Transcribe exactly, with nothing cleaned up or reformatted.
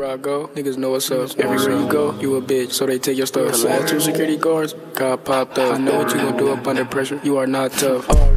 Everywhere I go, niggas know what's up. Everywhere you go, you a bitch, so they take your stuff. Last two security guards got popped up. I know what you gon' do up under pressure. You are not tough.